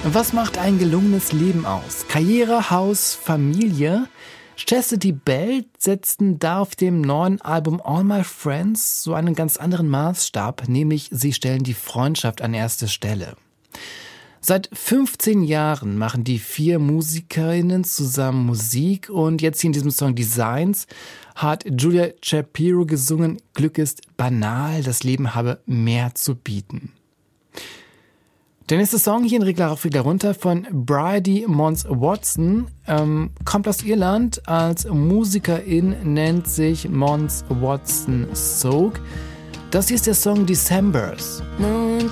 Was macht ein gelungenes Leben aus? Karriere, Haus, Familie? Chastity Bell setzten da auf dem neuen Album All My Friends so einen ganz anderen Maßstab, nämlich sie stellen die Freundschaft an erste Stelle. Seit 15 Jahren machen die 4 Musikerinnen zusammen Musik und jetzt hier in diesem Song Designs hat Julia Shapiro gesungen, Glück ist banal, das Leben habe mehr zu bieten. Der nächste Song hier in Regler rauf, Regler runter von Bridie Mons Watson, kommt aus Irland, als Musikerin nennt sich Mons Watson Soak. Das hier ist der Song Decembers. No one